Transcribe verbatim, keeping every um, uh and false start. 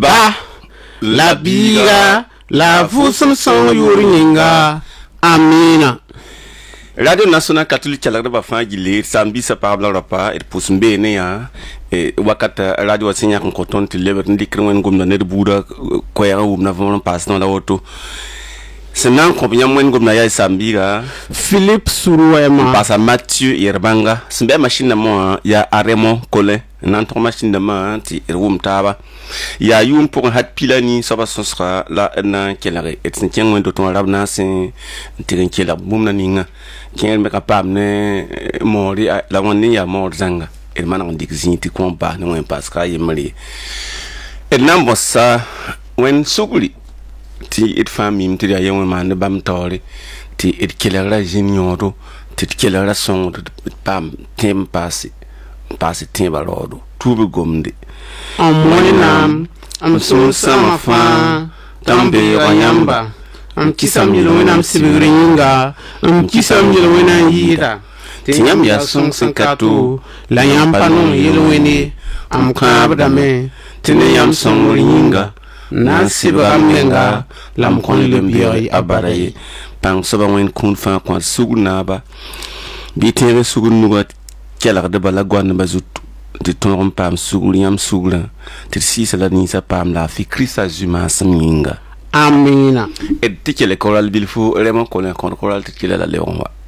Ba la biga la vusum son yuringa. Amina. Radio Nationale Catholique la ba fa gile sambi sa parle rapa et pusmbe ne ya e wakata radio senya kon koton ti leber ndi krwen gum na ne buda ko ya wum na von pass na auto senan ko binya mwen gum na ya sambi ga Philippe Suruema passa Mathieu Yerbanga sembe machine na mo ya Aremo Colin nan to machine de ma ti wum taba ya yum pour hat pilani so ba sosra la na kelare et sin tien do ton rab na sin tirin kela mum na ninga ken me kapam ne mori la woni ya mor zanga el man on dik zinti kompa no en paska yemri et nambo sa wen suguli ti et famim ti ya yewon man bam tori ti et kelare jinyodo ti kelare son pam tem passé passé tem balodo tubu gomde Amwenam, am sun sama fa, tambe ranyamba, am kisam yelwenam sibiringa, am kisam yelwenam yira. Tinyam ya sung sinkatu, la yampa non yelweni, am kabdame, tinayam sung ringa, na sibramyenga, lam kon lembiri abaraye, pang sabawen kun fa kwa sugunaba, bitere sugunuga, kelar de balagwan bazutu. De ton pam suguliam sugla te si sala ni sa pam la fi Christa juma saminga. Amina. Et te kele koral bilfo remo kolen koral te kele la leonwa.